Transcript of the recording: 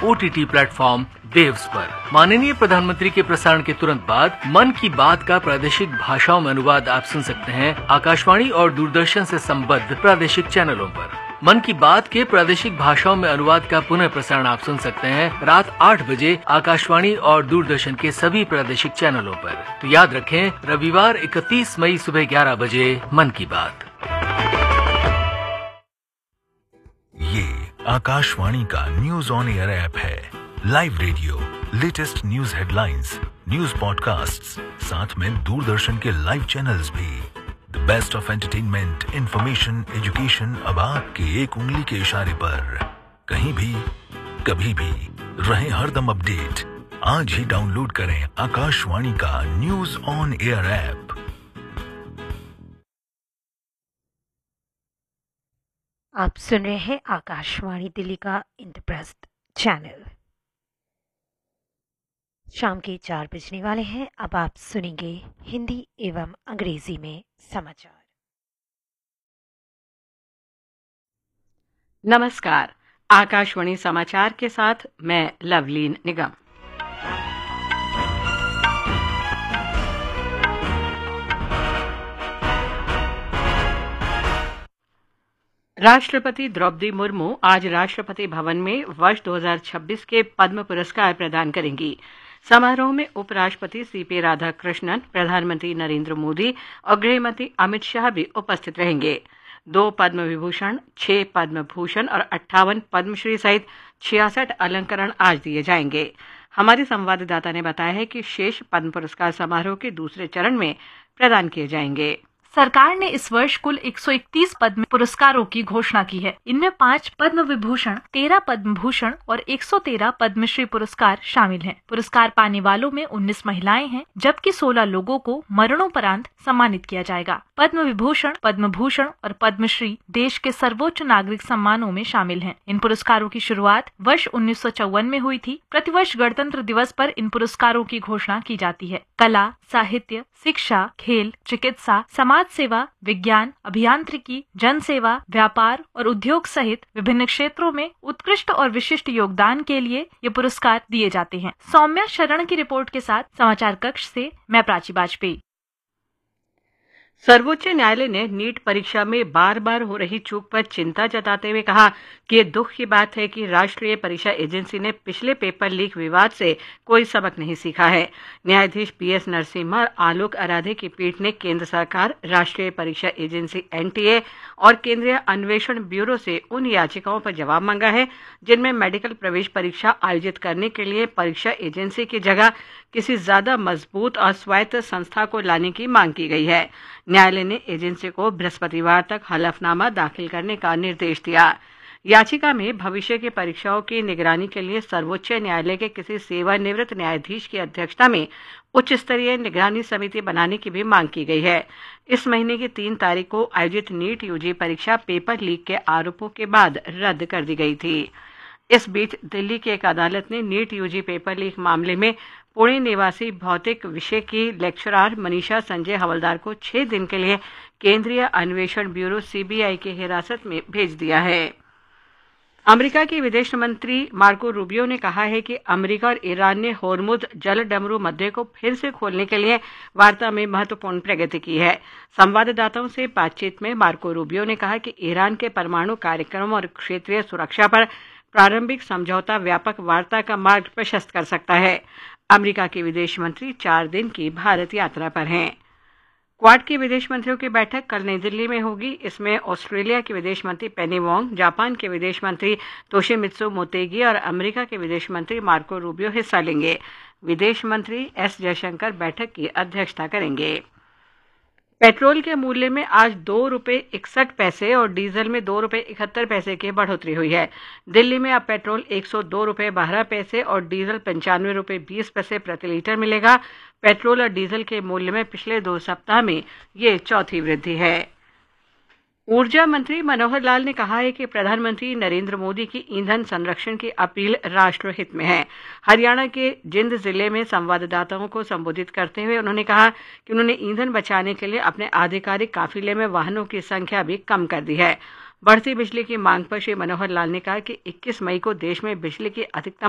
OTT platform waves पर। माननीय प्रधानमंत्री के प्रसारण के तुरंत बाद मन की बात का प्रादेशिक भाषाओं में अनुवाद आप सुन सकते हैं आकाशवाणी और दूरदर्शन से संबद्ध प्रादेशिक चैनलों पर। मन की बात के प्रादेशिक भाषाओं में अनुवाद का पुनः प्रसारण आप सुन सकते हैं रात 8 बजे आकाशवाणी और दूरदर्शन के सभी प्रादेशिक चैनलों पर। तो याद रखें, रविवार 31 मई सुबह 11 बजे मन की बात। ये आकाशवाणी का न्यूज ऑन एयर ऐप है। Live radio, latest news headlines, news podcasts, साथ में दूरदर्शन के लाइव चैनल्स भी। The best of entertainment, information, education अब आपके एक उंगली के इशारे पर। कहीं भी, कभी भी, रहे हरदम अपडेट। आज ही डाउनलोड करें आकाशवाणी का न्यूज ऑन एयर ऐप। आप सुन रहे हैं आकाशवाणी दिल्ली का इंद्रप्रस्थ चैनल। शाम के 4 बजने वाले हैं। अब आप सुनेंगे हिंदी एवं अंग्रेजी में समाचार। नमस्कार, आकाशवाणी समाचार के साथ मैं लवलीन निगम। राष्ट्रपति द्रौपदी मुर्मू आज राष्ट्रपति भवन में वर्ष 2026 के पद्म पुरस्कार प्रदान करेंगी। समारोह में उपराष्ट्रपति सीपी राधाकृष्णन, प्रधानमंत्री नरेंद्र मोदी और गृहमंत्री अमित शाह भी उपस्थित रहेंगे। 2 पद्म विभूषण, 6 पद्म भूषण और 58 पद्मश्री सहित 66 अलंकरण आज दिए जाएंगे। हमारे संवाददाता ने बताया है कि शेष पद्म पुरस्कार समारोह के दूसरे चरण में प्रदान किए जाएंगे। सरकार ने इस वर्ष कुल 131 पद्म पुरस्कारों की घोषणा की है। इनमें 5 पद्म विभूषण, 13 पद्म भूषण और 113 पद्मश्री पुरस्कार शामिल हैं। पुरस्कार पाने वालों में 19 महिलाएं हैं, जबकि 16 लोगों को मरणोपरांत सम्मानित किया जाएगा। पद्म विभूषण, पद्म भूषण और पद्मश्री देश के सर्वोच्च नागरिक सम्मानों में शामिल हैं। इन पुरस्कारों की शुरुआत वर्ष 1954 में हुई थी। प्रतिवर्ष गणतंत्र दिवस पर इन पुरस्कारों की घोषणा की जाती है। कला, साहित्य, शिक्षा, खेल, चिकित्सा, समाज सेवा, विज्ञान, अभियांत्रिकी, जन सेवा, व्यापार और उद्योग सहित विभिन्न क्षेत्रों में उत्कृष्ट और विशिष्ट योगदान के लिए ये पुरस्कार दिए जाते हैं। सौम्या शरण की रिपोर्ट के साथ समाचार कक्ष से मैं प्राची वाजपेयी। सर्वोच्च न्यायालय ने नीट परीक्षा में बार बार हो रही चूक पर चिंता जताते हुए कहा कि ये दुख की बात है कि राष्ट्रीय परीक्षा एजेंसी ने पिछले पेपर लीक विवाद से कोई सबक नहीं सीखा है। न्यायाधीश PS नरसिम्हा और आलोक आराधे की पीठ ने केंद्र सरकार, राष्ट्रीय परीक्षा एजेंसी NTA और केंद्रीय अन्वेषण ब्यूरो से उन याचिकाओं पर जवाब मांगा है जिनमें मेडिकल प्रवेश परीक्षा आयोजित करने के लिए परीक्षा एजेंसी की जगह किसी ज्यादा मजबूत और स्वायत्त संस्था को लाने की मांग की गई है। न्यायालय ने एजेंसी को बृहस्पतिवार तक हलफनामा दाखिल करने का निर्देश दिया। याचिका में भविष्य की परीक्षाओं की निगरानी के लिए सर्वोच्च न्यायालय के किसी सेवानिवृत्त न्यायाधीश की अध्यक्षता में उच्च स्तरीय निगरानी समिति बनाने की भी मांग की गई है। इस महीने की 3 तारीख को आयोजित नीट UG परीक्षा पेपर लीक के आरोपों के बाद रद्द कर दी गई थी। इस बीच दिल्ली की एक अदालत ने नीट UG पेपर लीक मामले में पुणे निवासी भौतिक विषय की लेक्चरर मनीषा संजय हवलदार को 6 दिन के लिए केंद्रीय अन्वेषण ब्यूरो CBI की हिरासत में भेज दिया है। अमेरिका के विदेश मंत्री मार्को रूबियो ने कहा है कि अमेरिका और ईरान ने होर्मुज जल डमरू मध्य को फिर से खोलने के लिए वार्ता में महत्वपूर्ण प्रगति की है। संवाददाताओं से बातचीत में मार्को रूबियो ने कहा कि ईरान के परमाणु कार्यक्रम और क्षेत्रीय सुरक्षा पर प्रारंभिक समझौता व्यापक वार्ता का मार्ग प्रशस्त कर सकता है। अमेरिका के विदेश मंत्री 4 दिन की भारत यात्रा पर हैं। क्वाड के विदेश मंत्रियों की बैठक कल नई दिल्ली में होगी। इसमें ऑस्ट्रेलिया के विदेश मंत्री पेनी वोंग, जापान के विदेश मंत्री तोशिमित्सु मोतेगी और अमेरिका के विदेश मंत्री मार्को रूबियो हिस्सा लेंगे। विदेश मंत्री S जयशंकर बैठक की अध्यक्षता करेंगे। पेट्रोल के मूल्य में आज 2 रुपये 61 पैसे और डीजल में 2 रुपये 71 पैसे की बढ़ोतरी हुई है। दिल्ली में अब पेट्रोल 102 रुपये 12 पैसे और डीजल 95 रुपये 20 पैसे प्रति लीटर मिलेगा। पेट्रोल और डीजल के मूल्य में पिछले 2 सप्ताह में ये चौथी वृद्धि है। ऊर्जा मंत्री मनोहर लाल ने कहा है कि प्रधानमंत्री नरेंद्र मोदी की ईंधन संरक्षण की अपील राष्ट्र हित में है। हरियाणा के जिंद जिले में संवाददाताओं को संबोधित करते हुए उन्होंने कहा कि उन्होंने ईंधन बचाने के लिए अपने आधिकारिक काफिले में वाहनों की संख्या भी कम कर दी है। बढ़ती बिजली की मांग पर श्री मनोहर लाल ने कहा कि 21 मई को देश में बिजली की अधिकतम